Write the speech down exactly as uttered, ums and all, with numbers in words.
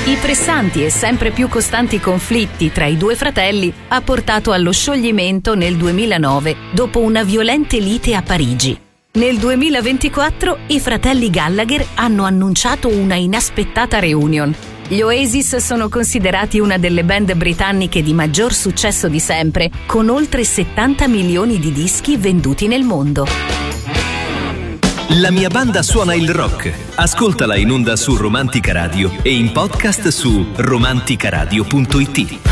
I pressanti e sempre più costanti conflitti tra i due fratelli ha portato allo scioglimento nel duemilanove dopo una violente lite a Parigi. Nel duemilaventiquattro i fratelli Gallagher hanno annunciato una inaspettata reunion. Gli Oasis sono considerati una delle band britanniche di maggior successo di sempre, con oltre settanta milioni di dischi venduti nel mondo. La mia banda suona il rock. Ascoltala in onda su Romantica Radio e in podcast su romanticaradio punto it.